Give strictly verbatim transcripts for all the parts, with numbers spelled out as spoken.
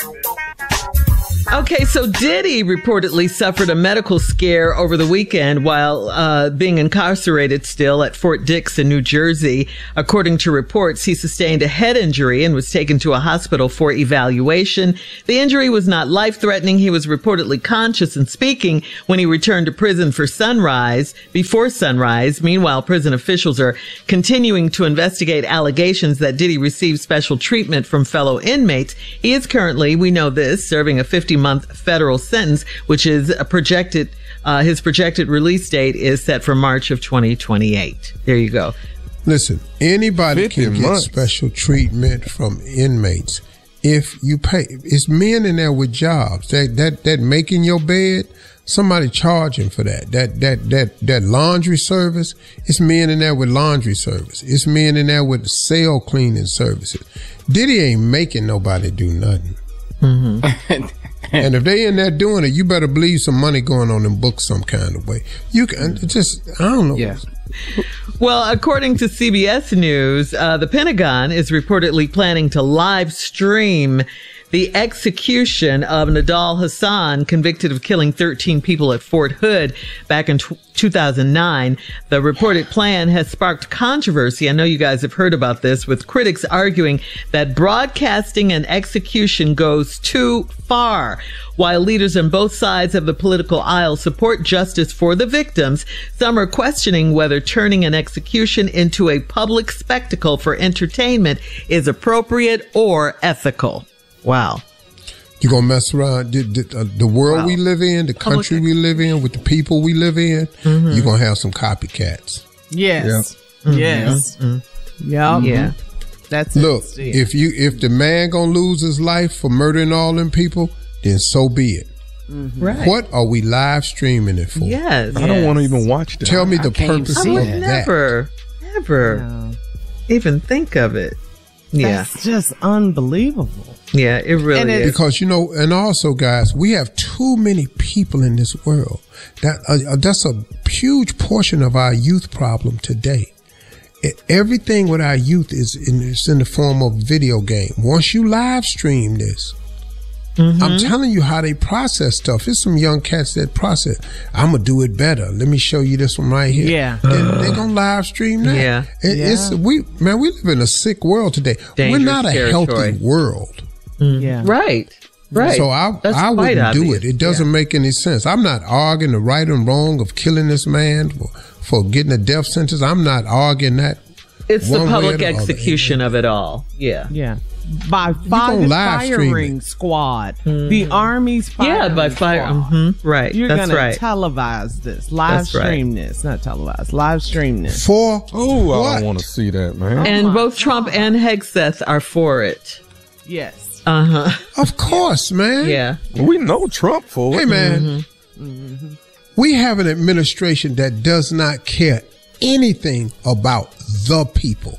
Okay, so Diddy reportedly suffered a medical scare over the weekend while uh, being incarcerated still at Fort Dix in New Jersey. According to reports, he sustained a head injury and was taken to a hospital for evaluation. The injury was not life-threatening. He was reportedly conscious and speaking when he returned to prison for sunrise, before sunrise. Meanwhile, prison officials are continuing to investigate allegations that Diddy received special treatment from fellow inmates. He is currently, we know this, serving a fifty-month federal sentence, which is a projected, uh, his projected release date is set for March of twenty twenty-eight. There you go. Listen, anybody can get months. special treatment from inmates if you pay. It's men in there with jobs that that that making your bed. Somebody charging for that. That that that that laundry service. It's men in there with laundry service. It's men in there with cell cleaning services. Diddy ain't making nobody do nothing. Mm-hmm. And if they in there doing it, you better believe some money going on in books some kind of way. You can just, I don't know. Yeah. Well, according to C B S News, uh, the Pentagon is reportedly planning to live stream the execution of Nidal Hasan, convicted of killing thirteen people at Fort Hood back in two thousand nine. The reported plan has sparked controversy. I know you guys have heard about this, with critics arguing that broadcasting an execution goes too far. While leaders on both sides of the political aisle support justice for the victims, some are questioning whether turning an execution into a public spectacle for entertainment is appropriate or ethical. Wow. You're going to mess around the, the, uh, the world wow. we live in, the country we live in, with the people we live in. Mm-hmm. You're going to have some copycats. Yes. Yep. Yes. Mm-hmm. Yep. Yeah. That's Look, it. if you if the man going to lose his life for murdering all them people, then so be it. Mm-hmm. Right. What are we live streaming it for? Yes. I yes. don't want to even watch that. Tell me the I purpose I of would that. never, never No. even think of it. Yeah. That's just unbelievable. Yeah, it really is. Because, you know, and also, guys, we have too many people in this world. That uh, that's a huge portion of our youth problem today. It, everything with our youth is in, is in the form of video game. Once you live stream this, mm-hmm. I'm telling you how they process stuff. It's some young cats that process. I'm going to do it better. Let me show you this one right here. Yeah. They're they going to live stream that. Yeah. It, yeah. It's, we, man, we live in a sick world today. Dangerous We're not a territory. healthy world. Mm. Yeah. Right. Right. So I, That's I quite wouldn't do obvious. it. It doesn't Yeah. make any sense. I'm not arguing the right and wrong of killing this man for, for getting a death sentence. I'm not arguing that. It's the one way or public the other. execution of it all. Yeah. Yeah. By gonna fire, the live stream firing it. squad. The Army's firing Yeah, by fire. squad. Mm-hmm. Right. You're That's going right. to televise this. Live That's right. stream this. Not televise. Live stream this. For Oh, I what? don't want to see that, man. and my both Trump and Hegseth are for it. Yes. Uh huh. Of course, man. Yeah. We know Trump for it. Hey, man. Mm-hmm. Mm-hmm. We have an administration that does not care anything about the people.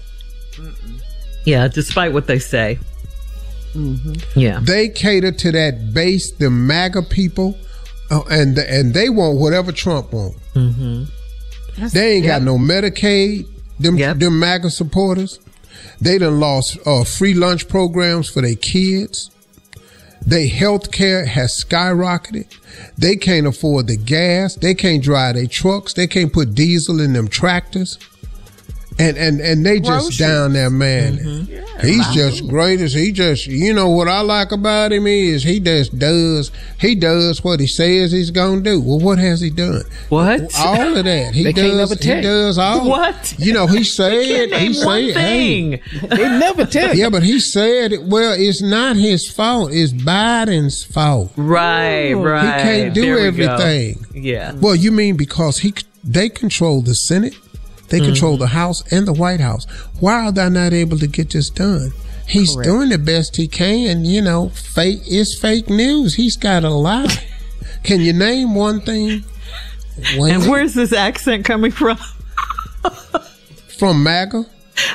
Yeah. Despite what they say. Mm-hmm. Yeah. They cater to that base, the MAGA people, uh, and and they want whatever Trump wants. Mm-hmm. They ain't Yep. got no Medicaid, them, Yep. them MAGA supporters. They done lost uh, free lunch programs for their kids. Their health care has skyrocketed. They can't afford the gas. They can't drive their trucks. They can't put diesel in them tractors. And and and they just Groceries. down there, man. Mm-hmm. Yeah, He's just greatest. He just, you know what I like about him is he just does, he does what he says he's gonna do. Well, what has he done? What? All of that. He They can't does. never tell He you. does all. What? You know, he said. Can't He name one said. Hey, thing. They never tell you. yeah, but he said, well, it's not his fault. It's Biden's fault. Right. Right. He can't do There we go. everything. Yeah. Well, you mean because he they control the Senate, they Mm-hmm. control the House and the White House. Why are they not able to get this done? He's Correct. doing the best he can. You know, fake it's fake news. He's got to lie. Can you name one thing? Well, And where's this accent coming from? from MAGA?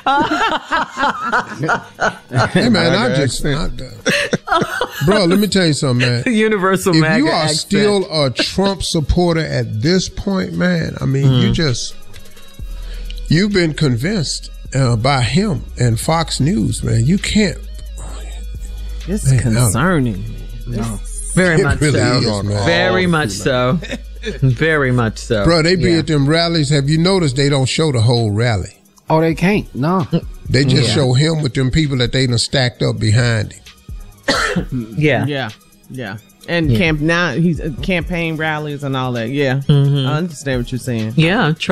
Hey man, I MAGA just, I, accent. bro. Let me tell you something, man. Universal If MAGA you are accent. still a Trump supporter at this point, man, I mean, Mm. you just, you've been convinced uh, by him and Fox News, man. You can't, It's Man, concerning. Very It much really so. is, man. Very much so. Very much so. Bro, they be Yeah. at them rallies. Have you noticed they don't show the whole rally? Oh, they can't. No. They just Yeah. show him with them people that they done stacked up behind him. Yeah. Yeah, yeah. And camp now he's uh, campaign rallies and all that. Yeah, Mm-hmm. I understand what you're saying. Yeah.